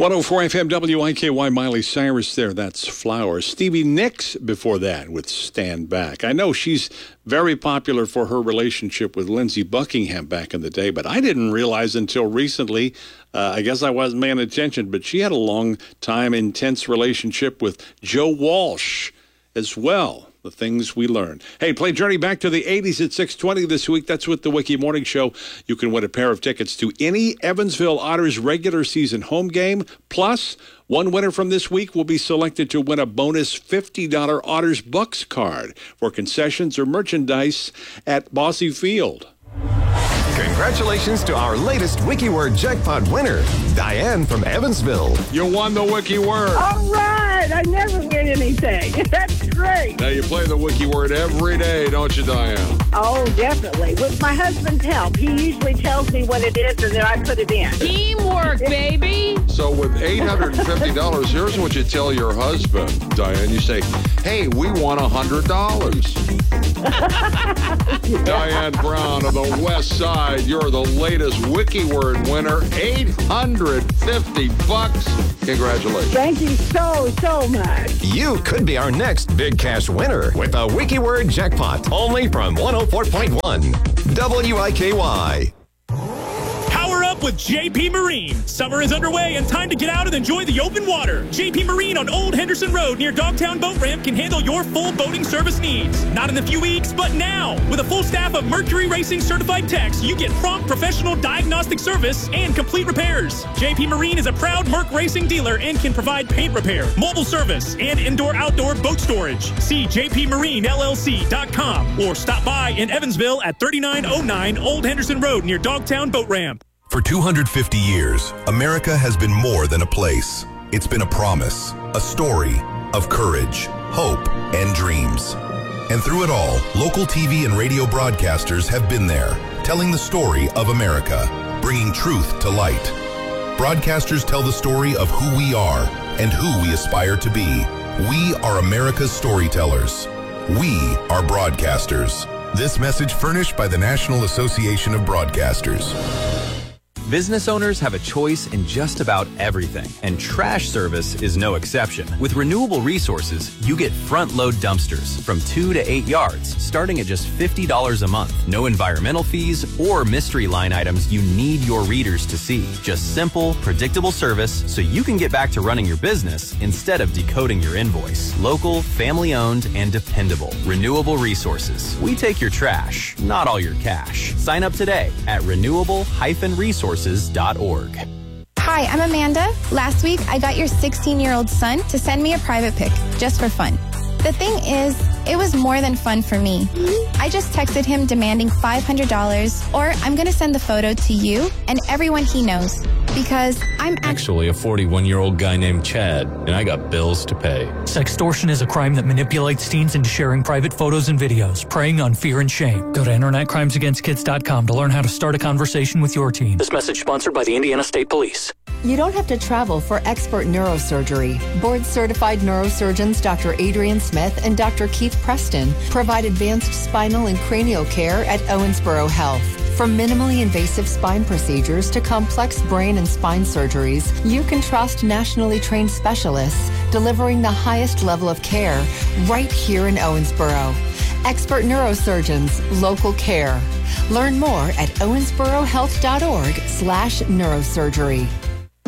104 FM WIKY, Miley Cyrus there. That's Flowers. Stevie Nicks before that with Stand Back. I know she's very popular for her relationship with Lindsey Buckingham back in the day, but I didn't realize until recently, I guess I wasn't paying attention, but she had a long time, intense relationship with Joe Walsh as well. The things we learned. Hey, play Journey back to the 80s at 6:20 this week. That's with the Wiki Morning Show. You can win a pair of tickets to any Evansville Otters regular season home game. Plus, one winner from this week will be selected to win a bonus $50 Otters Bucks card for concessions or merchandise at Bosse Field. Congratulations to our latest WikiWord jackpot winner, Diane from Evansville. You won the WikiWord. All right. I never win anything. That's great. Now you play the WikiWord every day, don't you, Diane? Oh, definitely. With my husband's help. He usually tells me what it is, and then I put it in. Teamwork, baby. So with $850, here's what you tell your husband, Diane. You say, hey, we won $100. Diane Brown on the West Side. You're the latest WikiWord winner. $850. Congratulations. Thank you so much. You could be our next big cash winner with a WikiWord jackpot. Only from 104.1 WIKY. Power up with JP Marine. Summer is underway and time to get out and enjoy the open water. JP Marine on Old Henderson Road near Dogtown Boat Ramp can handle your full boating service needs. Not in a few weeks, but now. With a full staff of Mercury Racing certified techs, you get prompt professional diagnostic service and complete repairs. JP Marine is a proud Merc Racing dealer and can provide paint repair, mobile service, and indoor-outdoor boat storage. See jpmarinellc.com or stop by in Evansville at 3909 Old Henderson Road near Dogtown Boat Ramp. For 250 years, America has been more than a place. It's been a promise, a story of courage, hope, and dreams. And through it all, local TV and radio broadcasters have been there, telling the story of America, bringing truth to light. Broadcasters tell the story of who we are and who we aspire to be. We are America's storytellers. We are broadcasters. This message furnished by the National Association of Broadcasters. Business owners have a choice in just about everything, and trash service is no exception. With Renewable Resources, you get front-load dumpsters from 2 to 8 yards, starting at just $50 a month. No environmental fees or mystery line items you need your readers to see. Just simple, predictable service so you can get back to running your business instead of decoding your invoice. Local, family-owned, and dependable. Renewable Resources. We take your trash, not all your cash. Sign up today at renewable-resources.org. Hi, I'm Amanda. Last week, I got your 16-year-old son to send me a private pic, just for fun. The thing is, it was more than fun for me. I just texted him demanding $500, or I'm going to send the photo to you and everyone he knows, because I'm actually a 41-year-old guy named Chad, and I got bills to pay. Sextortion is a crime that manipulates teens into sharing private photos and videos, preying on fear and shame. Go to InternetCrimesAgainstKids.com to learn how to start a conversation with your teen. This message sponsored by the Indiana State Police. You don't have to travel for expert neurosurgery. Board-certified neurosurgeons Dr. Adrian Smith and Dr. Keith Preston provide advanced spinal and cranial care at Owensboro Health. From minimally invasive spine procedures to complex brain and spine surgeries, you can trust nationally trained specialists delivering the highest level of care right here in Owensboro. Expert neurosurgeons, local care. Learn more at owensborohealth.org/neurosurgery.